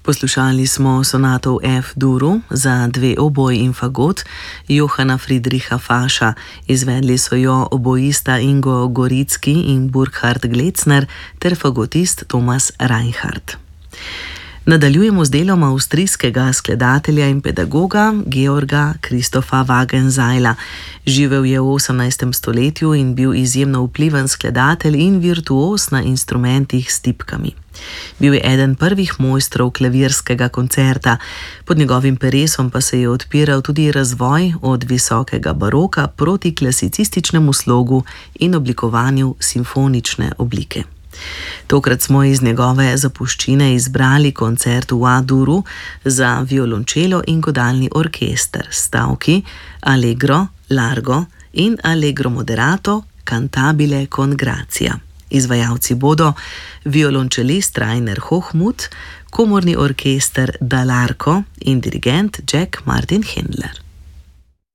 Poslušali smo sonato v F-duru za 2 oboj in fagot Johana Friedricha Fascha. Izvedli so jo obojista Ingo Goricki in Burkhard Glecner ter fagotist Thomas Reinhardt. Nadaljujemo z delom avstrijskega skladatelja in pedagoga Georga Christopha Wagenseila. Živel je v 18. stoletju in bil izjemno vpliven skladatelj in virtuoz na instrumentih s tipkami. Bil je eden prvih mojstrov klavirskega koncerta, pod njegovim peresom pa se je odpiral tudi razvoj od visokega baroka proti klasicističnemu slogu in oblikovanju simfonične oblike. Tokrat smo iz njegove zapuščine izbrali koncert v A-duru za violončelo in godalni orkester, stavki Allegro, Largo in Allegro moderato, cantabile con grazia. Izvajalci bodo violončelist Rainer Hochmuth, komorni orkester Dall'Arco in dirigent Jack Martin Händler.